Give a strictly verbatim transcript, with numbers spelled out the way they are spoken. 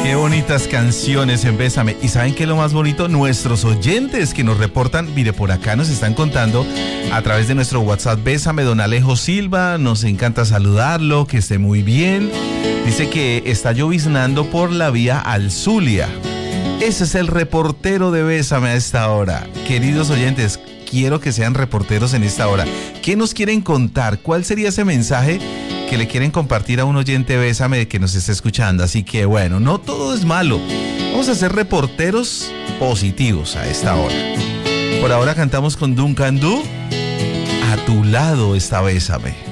Qué bonitas canciones en Bésame. ¿Y saben qué es lo más bonito? Nuestros oyentes que nos reportan, mire, por acá nos están contando a través de nuestro WhatsApp Bésame, don Alejo Silva, nos encanta saludarlo, que esté muy bien. Dice que está lloviznando por la vía al Zulia. Ese es el reportero de Bésame a esta hora. Queridos oyentes, quiero que sean reporteros en esta hora. ¿Qué nos quieren contar? ¿Cuál sería ese mensaje que le quieren compartir a un oyente Bésame que nos esté escuchando? Así que bueno, no todo es malo. Vamos a ser reporteros positivos a esta hora. Por ahora cantamos con Duncan Du. A tu lado está Bésame.